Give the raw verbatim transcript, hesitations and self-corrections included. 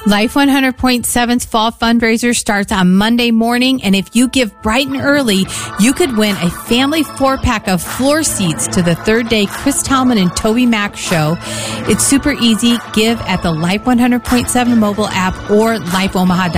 Life one hundred point seven's fall fundraiser starts on Monday morning, and if you give bright and early, you could win a family four-pack of floor seats to the third day Chris Talman and Toby Mac show. It's super easy. Give at the Life one hundred point seven mobile app or life omaha dot com.